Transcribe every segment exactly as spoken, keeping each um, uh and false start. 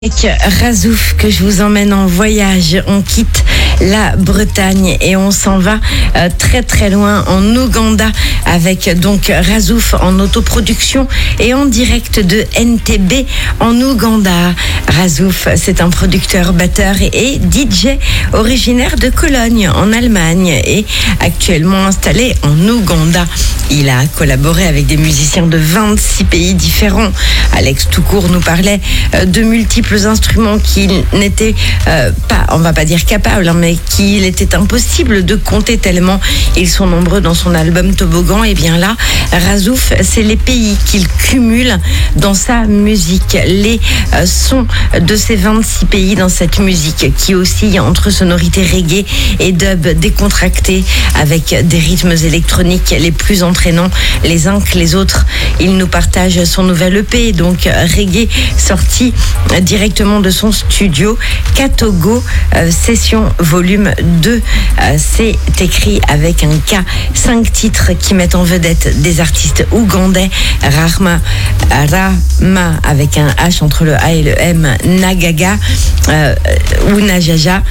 Avec Razouf que je vous emmène en voyage, on quitte la Bretagne et on s'en va euh, très très loin en Ouganda avec donc Razouf en autoproduction et en direct de N T B en Ouganda. Razouf, c'est un producteur, batteur et D J originaire de Cologne en Allemagne et actuellement installé en Ouganda. Il a collaboré avec des musiciens de vingt-six pays différents. Alex Toucourt nous parlait euh, de multiples instruments qu'il n'était euh, pas, on va pas dire capable, hein, mais qu'il était impossible de compter tellement ils sont nombreux dans son album Toboggan. Et bien là, Razouf, c'est les pays qu'il cumule dans sa musique, les euh, sons de ces vingt-six pays dans cette musique qui oscille entre sonorités reggae et dub décontracté avec des rythmes électroniques les plus entraînants les uns que les autres. Il nous partage son nouvel E P, donc reggae, sorti directement de son studio Katogo, euh, session volume deux. Euh, c'est écrit avec un K. Cinq titres qui mettent en vedette des artistes ougandais. Rahma, Rama avec un H entre le A et le M, Nagaga euh, ou Najaja,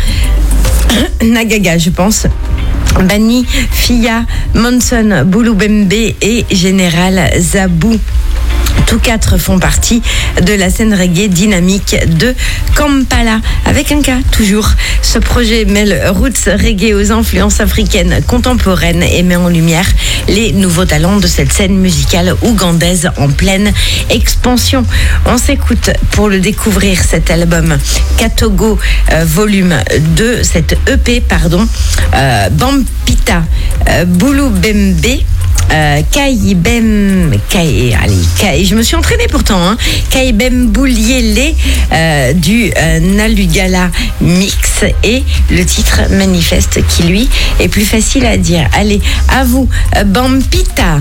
Nagaga je pense. Bani, Fia, Monson, Boulou-Bembe et Général Zabou. Tous quatre font partie de la scène reggae dynamique de Kampala, avec un K toujours. Ce projet mêle roots reggae aux influences africaines contemporaines et met en lumière les nouveaux talents de cette scène musicale ougandaise en pleine expansion. On s'écoute pour le découvrir cet album Katogo euh, volume deux, cette E P pardon, euh, Bampita, euh, Boulou-Bembe, Euh, Kaibem, Kai, allez, Kai, je me suis entraînée pourtant, hein. Kaibem Bouliele euh, du euh, Nalugala Mix et le titre Manifeste qui lui est plus facile à dire. Allez, à vous, euh, Bampita,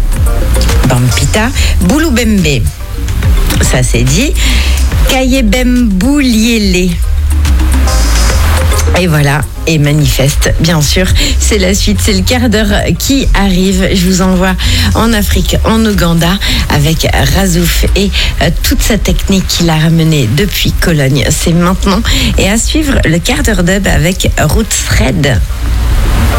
Bampita, Boulou-Bembe, ça c'est dit, Kaibem Bouliele. Et voilà, et Manifeste, bien sûr, c'est la suite, c'est le quart d'heure qui arrive. Je vous envoie en Afrique, en Ouganda, avec Razouf et euh, toute sa technique qu'il a ramenée depuis Cologne. C'est maintenant, et à suivre le quart d'heure dub avec Roots Red.